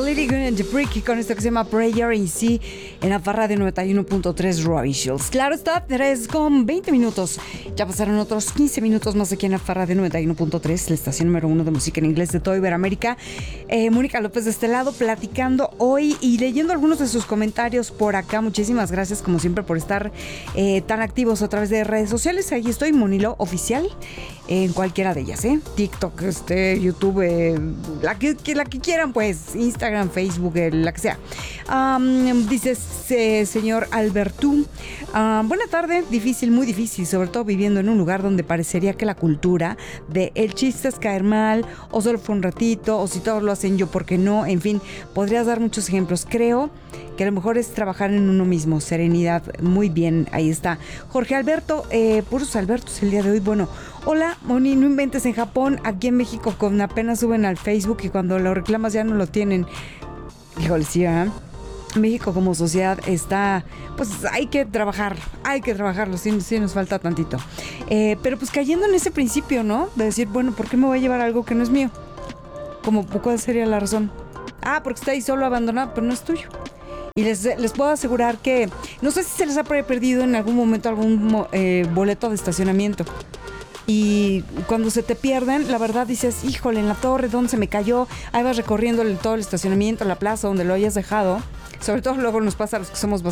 Lily Gun and the Freak con esto que se llama Prayer in C en la barra de 91.3 Robbie Shields. Claro está, 3 con 20 minutos. Ya pasaron otros 15 minutos más aquí en la barra de 91.3, la estación número 1 de música en inglés de todo Iberoamérica. Mónica López de este lado, platicando hoy y leyendo algunos de sus comentarios por acá. Muchísimas gracias, como siempre, por estar tan activos a través de redes sociales. Ahí estoy, Monilo Oficial, en cualquiera de ellas, TikTok, YouTube, la que quieran, pues, Instagram, Facebook, la que sea. Dice señor Albertú, buena tarde, difícil, muy difícil, sobre todo viviendo en un lugar donde parecería que la cultura de el chiste es caer mal, o solo fue un ratito, o si todos lo hacen yo, ¿por qué no? En fin, podrías dar muchos ejemplos. Creo que a lo mejor es trabajar en uno mismo, serenidad, muy bien, ahí está. Jorge Alberto, puros Albertos el día de hoy. Bueno, hola, Moni, no inventes, en Japón, aquí en México, con apenas suben al Facebook y cuando lo reclamas ya no lo tienen. Híjole, sí, México como sociedad está, pues hay que trabajarlo, sí nos falta tantito. Pero pues cayendo en ese principio, ¿no? De decir, bueno, ¿por qué me voy a llevar algo que no es mío? Como ¿cuál sería la razón? Porque está ahí solo abandonado, pero no es tuyo. Y les puedo asegurar que, no sé si se les ha perdido en algún momento algún boleto de estacionamiento. Y cuando se te pierden, la verdad dices, híjole, en la torre, ¿dónde se me cayó? Ahí vas recorriendo todo el estacionamiento, la plaza, donde lo hayas dejado. Sobre todo luego nos pasa a los que somos